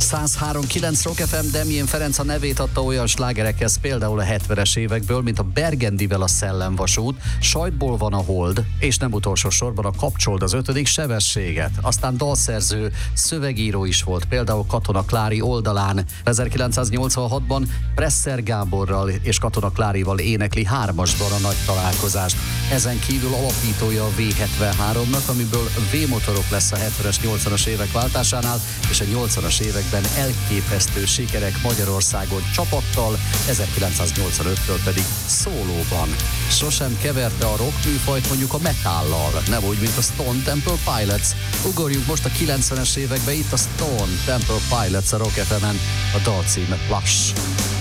103.9 Rock FM, Damien Ferenc a nevét adta olyan slágerekhez, például a 70-es évekből, mint a Burgundyvel a Szellemvasút, Sajtból van a hold, és nem utolsó sorban a Kapcsold az 5. sebességet. Aztán dalszerző, szövegíró is volt, például Katona Klári Oldalán. 1986-ban Presser Gáborral és Katona Klárival énekli 3-asban a nagy találkozást. Ezen kívül alapítója a V73-nak, amiből V-motorok lesz a 70-es, 80-as évek váltásánál, és a 80-as években elképesztő sikerek Magyarországon csapattal, 1985-től pedig szólóban. Sosem keverte a rock műfajt mondjuk a metállal, nem úgy, mint a Stone Temple Pilots. Ugorjunk most a 90-es évekbe, itt a Stone Temple Pilots a Rock FM-en, a dalcíme Plush.